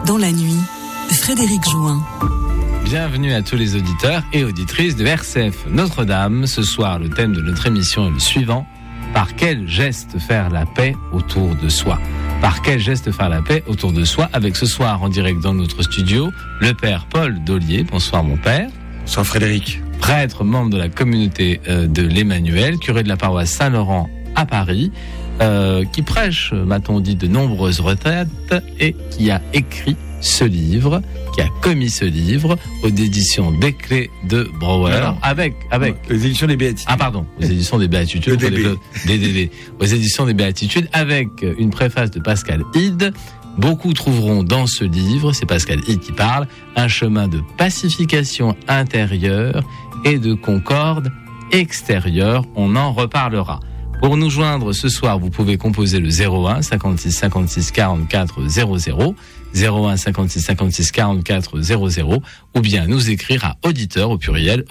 Dans la nuit, Frédéric Jouin. Bienvenue à tous les auditeurs et auditrices de RCF Notre-Dame. Ce soir, le thème de notre émission est le suivant. Par quel geste faire la paix autour de soi ? Par quel geste faire la paix autour de soi ? Avec ce soir en direct dans notre studio, le père Paul Dollier. Bonsoir mon père. Bonsoir Frédéric. Prêtre, membre de la communauté de l'Emmanuel, curé de la paroisse Saint-Laurent à Paris, qui prêche, m'a-t-on dit, de nombreuses retraites et qui a écrit ce livre, qui a commis ce livre aux éditions des Clés de Brouwer, avec les éditions des Béatitudes. Ah pardon, aux éditions des Béatitudes, DDB. Aux éditions des Béatitudes, avec une préface de Pascal Hide. Beaucoup trouveront dans ce livre, c'est Pascal Hide qui parle, un chemin de pacification intérieure et de concorde extérieure. On en reparlera. Pour nous joindre ce soir, vous pouvez composer le 01 56 56 44 00, 01 56 56 44 00, ou bien nous écrire à auditeurs au pluriel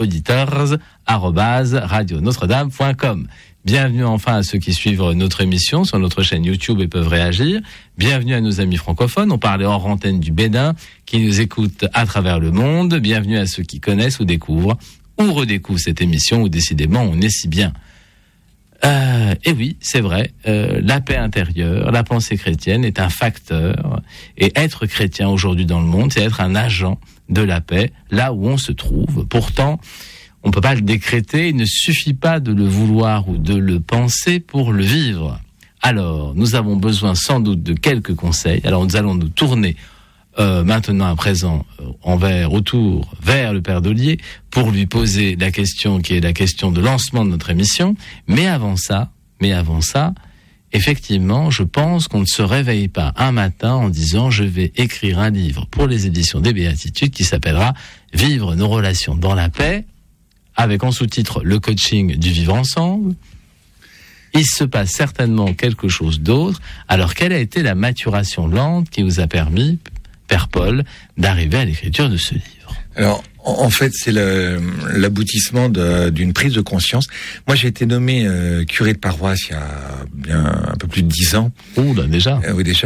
auditeurs@radionotre-dame.com. Bienvenue enfin à ceux qui suivent notre émission sur notre chaîne YouTube et peuvent réagir. Bienvenue à nos amis francophones. On parlait hors antenne du Bénin, qui nous écoutent à travers le monde. Bienvenue à ceux qui connaissent ou découvrent ou redécouvrent cette émission où décidément on est si bien. Et oui, c'est vrai, la paix intérieure, la pensée chrétienne est un facteur, et être chrétien aujourd'hui dans le monde, c'est être un agent de la paix, là où on se trouve. Pourtant, on ne peut pas le décréter, il ne suffit pas de le vouloir ou de le penser pour le vivre. Alors, nous avons besoin sans doute de quelques conseils. Alors, nous allons nous tourner maintenant à présent autour vers le Père Dollier pour lui poser la question qui est la question de lancement de notre émission. Mais avant ça, effectivement, je pense qu'on ne se réveille pas un matin en disant je vais écrire un livre pour les éditions des Béatitudes qui s'appellera Vivre nos relations dans la paix, avec en sous-titre le coaching du vivre ensemble. Il se passe certainement quelque chose d'autre. Alors, quelle a été la maturation lente qui vous a permis, Père Paul, d'arriver à l'écriture de ce livre? Alors, en fait, c'est l'aboutissement d'une prise de conscience. Moi, j'ai été nommé curé de paroisse il y a bien un peu plus de 10 ans. Ouh, là, déjà. Oui, déjà.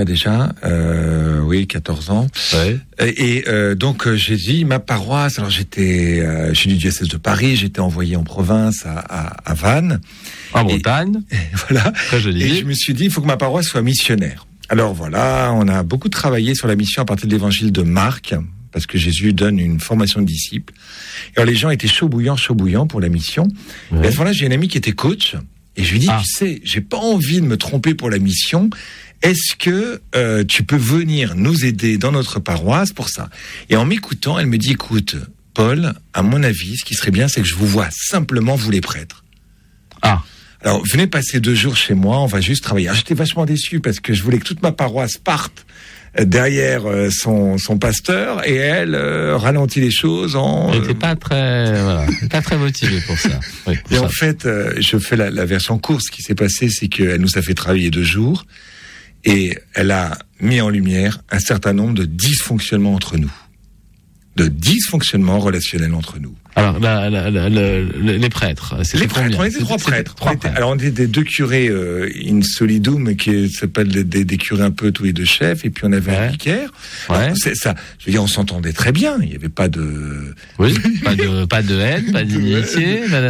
14 ans. Ouais. Et donc, j'ai dit, ma paroisse, alors je suis du diocèse de Paris, j'étais envoyé en province à Vannes. En Bretagne. Et voilà. Très joli. Et je me suis dit, il faut que ma paroisse soit missionnaire. Alors voilà, on a beaucoup travaillé sur la mission à partir de l'évangile de Marc, parce que Jésus donne une formation de disciples. Alors les gens étaient chaud bouillants pour la mission. Ouais. Et à ce moment-là, j'ai un ami qui était coach, et je lui dis, tu sais, j'ai pas envie de me tromper pour la mission. Est-ce que tu peux venir nous aider dans notre paroisse pour ça? Et en m'écoutant, elle me dit, écoute, Paul, à mon avis, ce qui serait bien, c'est que je vous vois simplement, vous les prêtres. Alors, venez passer 2 jours chez moi, on va juste travailler. Alors, j'étais vachement déçu parce que je voulais que toute ma paroisse parte derrière son pasteur, et elle ralentit les choses en... Elle n'était pas très motivée pour ça. Oui, et en fait, je fais la version courte. Ce qui s'est passé, c'est qu'elle nous a fait travailler 2 jours, et elle a mis en lumière un certain nombre de dysfonctionnements entre nous. De dysfonctionnements relationnels entre nous. Alors, les prêtres, c'était les prêtres, combien? on était 3 prêtres. Prêtres. Alors, on était des 2 curés in solidum, qui s'appellent des curés un peu tous les 2 chefs, et puis on avait un vicaire. Ouais. Alors, c'est ça. Je veux dire, on s'entendait très bien. Il n'y avait pas de... Oui, pas de haine, pas d'inimitié.